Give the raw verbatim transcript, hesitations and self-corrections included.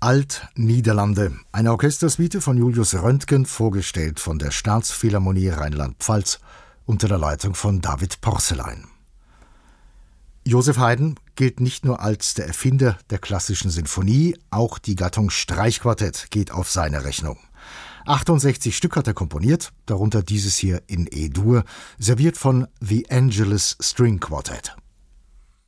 Alt-Niederlande, eine Orchestersuite von Julius Röntgen, vorgestellt von der Staatsphilharmonie Rheinland-Pfalz unter der Leitung von David Porcelein. Joseph Haydn gilt nicht nur als der Erfinder der klassischen Sinfonie, auch die Gattung Streichquartett geht auf seine Rechnung. achtundsechzig Stück hat er komponiert, darunter dieses hier in E-Dur, serviert von The Angelus String Quartet.